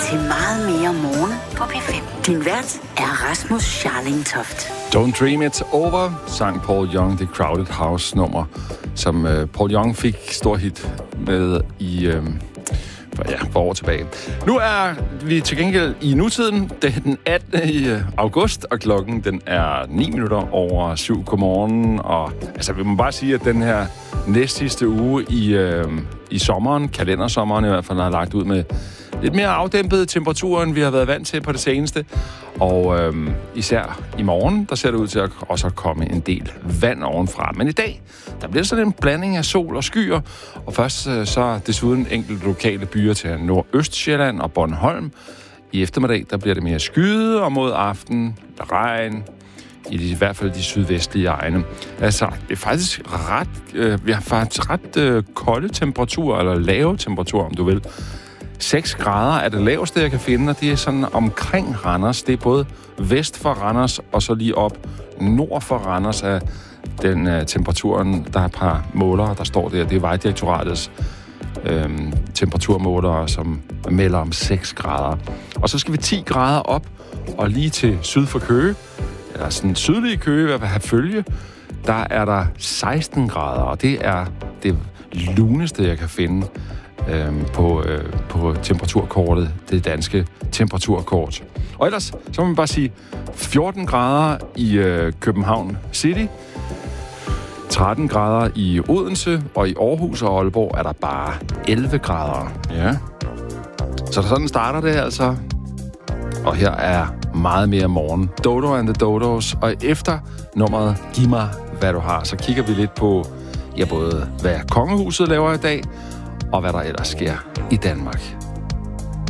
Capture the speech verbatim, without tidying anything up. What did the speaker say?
til meget mere morgen på P fem. Din vært er Rasmus Scharling-Toft. Don't Dream It's Over, sang Paul Young, The Crowded House-nummer, som uh, Paul Young fik stor hit med i... Uh, Ja, for år tilbage. Nu er vi til gengæld i nutiden. Det er den attende august, og klokken den er ni minutter over syv. Godmorgen. Og altså, vi må bare sige, at den her næstsidste uge i, øh, i sommeren, kalendersommeren i hvert fald, har lagt ud med lidt mere afdæmpet temperatur, end vi har været vant til på det seneste. Og øh, især i morgen, der ser det ud til at også komme en del vand ovenfra. Men i dag, der bliver sådan en blanding af sol og skyer. Og først øh, så desuden enkelte lokale byer til Nordøstsjælland og Bornholm. I eftermiddag, der bliver det mere skyet, og mod aften regn, i, de, i hvert fald de sydvestlige egne. Altså, det er faktisk ret, øh, vi har faktisk ret øh, kolde temperaturer, eller lave temperaturer, om du vil. seks grader er det laveste, jeg kan finde, og det er sådan omkring Randers. Det er både vest for Randers, og så lige op nord for Randers af den uh, temperaturen. Der er et par målere, der står der. Det er Vejdirektoratets øh, temperaturmålere, som melder om seks grader. Og så skal vi ti grader op, og lige til syd for Køge, eller sådan sydlige Køge, hvad vil have følge, der er der seksten grader, og det er det luneste, jeg kan finde Øhm, på, øh, på temperaturkortet, det danske temperaturkort. Og ellers, så må man bare sige, fjorten grader i øh, København City, tretten grader i Odense, og i Aarhus og Aalborg er der bare elleve grader. Ja. Så sådan starter det altså. Og her er meget mere morgen. Dodo and the Dodos. Og efter nummeret Giv mig, hvad du har, så kigger vi lidt på, ja, både hvad kongehuset laver i dag, og hvad der ellers sker i Danmark.